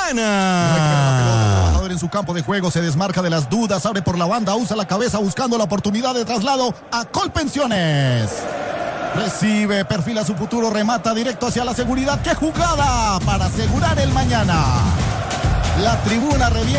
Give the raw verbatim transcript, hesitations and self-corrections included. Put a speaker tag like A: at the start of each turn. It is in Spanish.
A: mañana. En su campo de juego se desmarca de las dudas, abre por la banda, usa la cabeza buscando la oportunidad de traslado a Colpensiones. Recibe, perfila su futuro, remata directo hacia la seguridad. ¡Qué jugada para asegurar el mañana! La tribuna revienta.